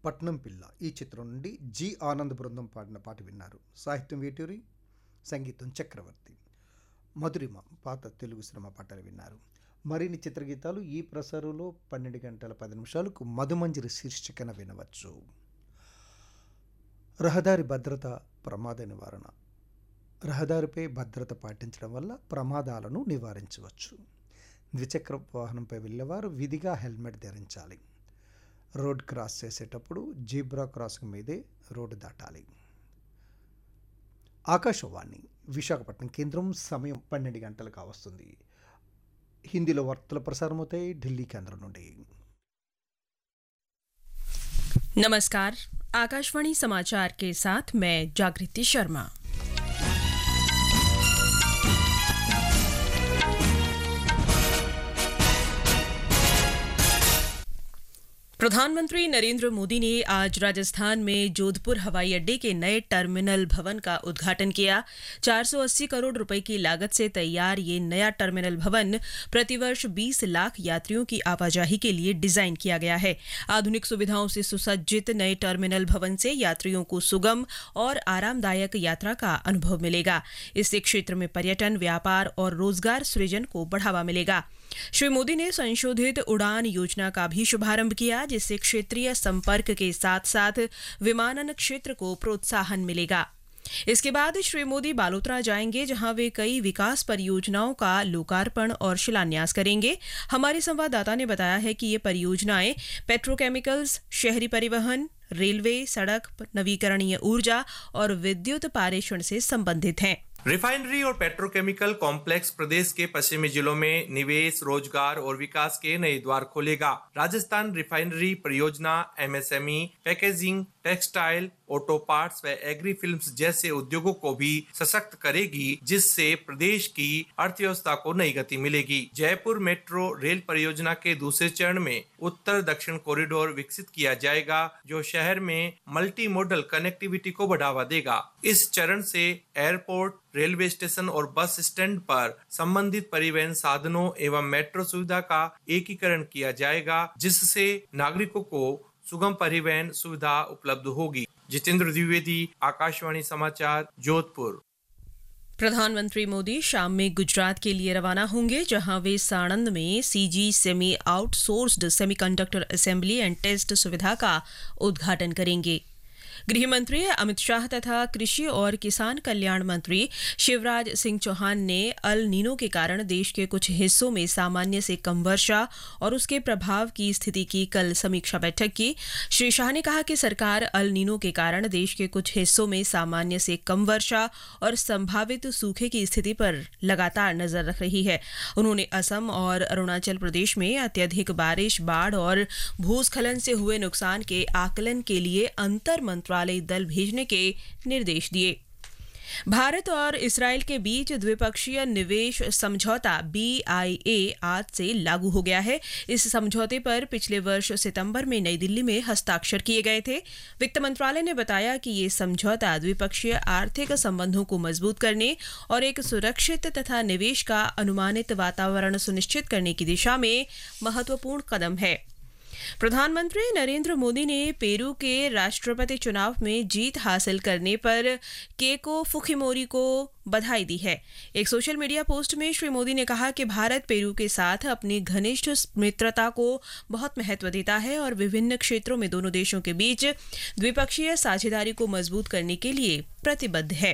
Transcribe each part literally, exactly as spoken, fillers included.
పట్నం పిల్ల ఈ చిత్రం నుండి జి ఆనంద్ బృందం పాడిన పాట విన్నారు. సాహిత్యం వేటూరి, సంగీతం చక్రవర్తి. మధురిమ పాత తెలుగు సినిమా పాటలు విన్నారు. మరిన్ని చిత్రగీతాలు ఈ ప్రసారంలో పన్నెండు గంటల పది నిమిషాలకు మధుమంజరి శీర్షికన వినవచ్చు. రహదారి భద్రత, ప్రమాద నివారణ. రహదారిపై భద్రత పాటించడం వల్ల ప్రమాదాలను నివారించవచ్చు. ద్విచక్ర వాహనంపై వెళ్ళేవారు విధిగా హెల్మెట్ ధరించాలి. రోడ్ క్రాస్ చేసేటప్పుడు జీబ్రా క్రాసింగ్ మీదే రోడ్డు దాటాలి. ఆకాశవాణి విశాఖపట్నం కేంద్రం. సమయం పన్నెండు గంటలకు వస్తుంది. హిందీలో వార్తలు ప్రసారమవుతాయి ఢిల్లీ కేంద్రం నుండి. नमस्कार, आकाशवाणी समाचार के साथ मैं जागृति शर्मा। प्रधानमंत्री नरेंद्र मोदी ने आज राजस्थान में जोधपुर हवाई अड्डे के नए टर्मिनल भवन का उद्घाटन किया। चार सौ अस्सी करोड़ रुपए की लागत से तैयार ये नया टर्मिनल भवन प्रतिवर्ष बीस लाख यात्रियों की आवाजाही के लिए डिजाइन किया गया है। आधुनिक सुविधाओं से सुसज्जित नए टर्मिनल भवन से यात्रियों को सुगम और आरामदायक यात्रा का अनुभव मिलेगा। इससे क्षेत्र में पर्यटन, व्यापार और रोजगार सृजन को बढ़ावा मिलेगा। श्री मोदी ने संशोधित उड़ान योजना का भी शुभारंभ किया, जिससे क्षेत्रीय संपर्क के साथ साथ विमानन क्षेत्र को प्रोत्साहन मिलेगा। इसके बाद श्री मोदी बालोतरा जाएंगे, जहां वे कई विकास परियोजनाओं का लोकार्पण और शिलान्यास करेंगे। हमारे संवाददाता ने बताया है कि ये परियोजनाएं पेट्रोकेमिकल्स, शहरी परिवहन, रेलवे, सड़क, नवीकरणीय ऊर्जा और विद्युत पारेषण से संबंधित हैं। रिफाइनरी और पेट्रोकेमिकल कॉम्प्लेक्स प्रदेश के पश्चिमी जिलों में निवेश, रोजगार और विकास के नए द्वार खोलेगा। राजस्थान रिफाइनरी परियोजना MSME, packaging, textile, auto parts व एग्री फिल्म्स जैसे उद्योगों को भी सशक्त करेगी, जिससे प्रदेश की अर्थव्यवस्था को नई गति मिलेगी। जयपुर मेट्रो रेल परियोजना के दूसरे चरण में उत्तर दक्षिण कॉरिडोर विकसित किया जाएगा, जो शहर में मल्टी मॉडल कनेक्टिविटी को बढ़ावा देगा। इस चरण से एयरपोर्ट, रेलवे स्टेशन और बस स्टैंड पर संबंधित परिवहन साधनों एवं मेट्रो सुविधा का एकीकरण किया जाएगा, जिससे नागरिकों को सुगम परिवहन सुविधा उपलब्ध होगी। जितेंद्र द्विवेदी, आकाशवाणी समाचार, जोधपुर। प्रधानमंत्री मोदी शाम में गुजरात के लिए रवाना होंगे, जहां वे साणंद में CG semi outsourced semiconductor assembly and test सुविधा का उद्घाटन करेंगे। गृह मंत्री अमित शाह तथा कृषि और किसान कल्याण मंत्री शिवराज सिंह चौहान ने अल नीनो के कारण देश के कुछ हिस्सों में सामान्य से कम वर्षा और उसके प्रभाव की स्थिति की कल समीक्षा बैठक की। श्री शाह ने कहा कि सरकार अल नीनो के कारण देश के कुछ हिस्सों में सामान्य से कम वर्षा और संभावित सूखे की स्थिति पर लगातार नजर रख रही है। उन्होंने असम और अरुणाचल प्रदेश में अत्यधिक बारिश, बाढ़ और भूस्खलन से हुए नुकसान के आकलन के लिए अंतर मंत्रालय दल भेजने के निर्देश दिए। भारत और इसराइल के बीच द्विपक्षीय निवेश समझौता बी आई ए आज से लागू हो गया है। इस समझौते पर पिछले वर्ष सितंबर में नई दिल्ली में हस्ताक्षर किए गए थे। वित्त मंत्रालय ने बताया कि ये समझौता द्विपक्षीय आर्थिक संबंधों को मजबूत करने और एक सुरक्षित तथा निवेश का अनुमानित वातावरण सुनिश्चित करने की दिशा में महत्वपूर्ण कदम है। प्रधानमंत्री नरेंद्र मोदी ने पेरू के राष्ट्रपति चुनाव में जीत हासिल करने पर केको फुकिमोरी को बधाई दी है। एक सोशल मीडिया पोस्ट में श्री मोदी ने कहा कि भारत पेरू के साथ अपनी घनिष्ठ मित्रता को बहुत महत्व देता है और विभिन्न क्षेत्रों में दोनों देशों के बीच द्विपक्षीय साझेदारी को मजबूत करने के लिए प्रतिबद्ध है।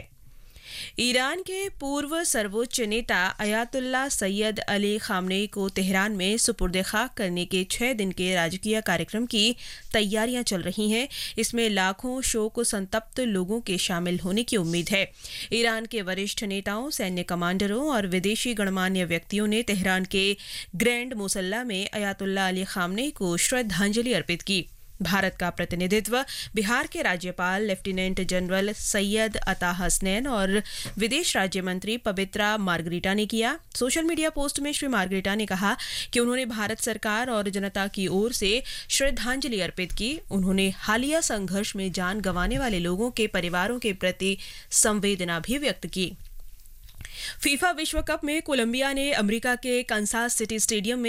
ईरान के पूर्व सर्वोच्च नेता अयातुल्ला सैयद अली खामनेई को तेहरान में सुपुर्द खाक करने के छह दिन के राजकीय कार्यक्रम की तैयारियां चल रही हैं। इसमें लाखों शोक संतप्त लोगों के शामिल होने की उम्मीद है। ईरान के वरिष्ठ नेताओं, सैन्य कमांडरों और विदेशी गणमान्य व्यक्तियों ने तेहरान के ग्रैंड मुसल्ला में अयातुल्ला अली खामनेई को श्रद्धांजलि अर्पित की। भारत का प्रतिनिधित्व बिहार के राज्यपाल लेफ्टिनेंट जनरल सैयद अता हसनैन और विदेश राज्य मंत्री पवित्रा मार्गरीटा ने किया। सोशल मीडिया पोस्ट में श्री मार्गरीटा ने कहा कि उन्होंने भारत सरकार और जनता की ओर से श्रद्धांजलि अर्पित की। उन्होंने हालिया संघर्ष में जान गंवाने वाले लोगों के परिवारों के प्रति संवेदना भी व्यक्त की। फीफा विश्व कप में कोलंबिया ने अमेरिका के कंसास सिटी स्टेडियम में